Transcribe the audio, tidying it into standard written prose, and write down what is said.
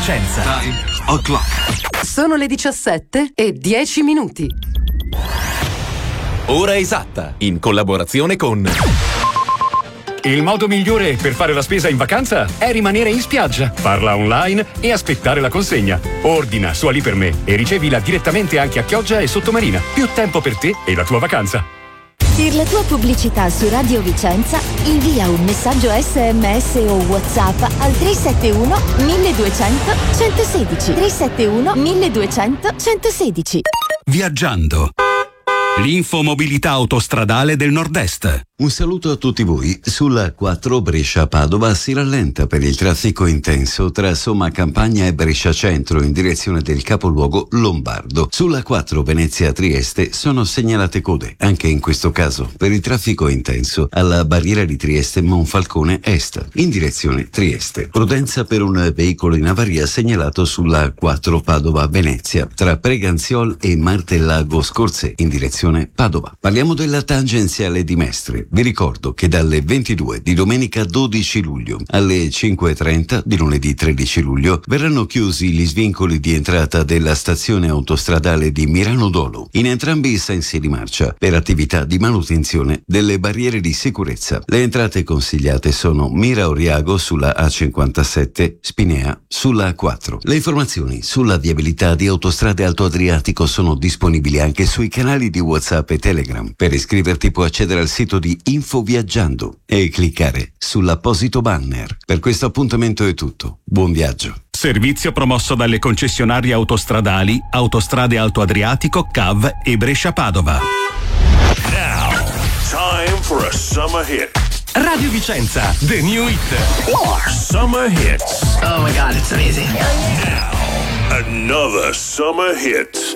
Vicenza. Time o'clock. Sono le 17:10. Ora esatta, in collaborazione con... Il modo migliore per fare la spesa in vacanza è rimanere in spiaggia, farla online e aspettare la consegna. Ordina su Ali per me e ricevila direttamente anche a Chioggia e Sottomarina. Più tempo per te e la tua vacanza. Per la tua pubblicità su Radio Vicenza, invia un messaggio SMS o WhatsApp al 371 1200 116. 371 1200 116. Viaggiando. L'infomobilità autostradale del Nord-Est. Un saluto a tutti voi. Sulla 4 Brescia-Padova si rallenta per il traffico intenso tra Somma Campagna e Brescia Centro in direzione del capoluogo lombardo. Sulla 4 Venezia-Trieste sono segnalate code, anche in questo caso per il traffico intenso alla barriera di Trieste Monfalcone Est in direzione Trieste. Prudenza per un veicolo in avaria segnalato sulla 4 Padova-Venezia tra Preganziol e Martellago Scorze in direzione Padova. Parliamo della tangenziale di Mestre. Vi ricordo che dalle 22 di domenica 12 luglio alle 5:30 di lunedì 13 luglio verranno chiusi gli svincoli di entrata della stazione autostradale di Mirano Dolo in entrambi i sensi di marcia per attività di manutenzione delle barriere di sicurezza. Le entrate consigliate sono Mira Oriago sulla A57, Spinea sulla A4. Le informazioni sulla viabilità di Autostrade Alto Adriatico sono disponibili anche sui canali di WhatsApp e Telegram. Per iscriverti puoi accedere al sito di Info Viaggiando e cliccare sull'apposito banner. Per questo appuntamento è tutto. Buon viaggio. Servizio promosso dalle concessionarie autostradali Autostrade Alto Adriatico, CAV e Brescia-Padova. Now, time for a summer hit. Radio Vicenza, the new hit. More summer hits. Oh my God, it's amazing. Now, another summer hit.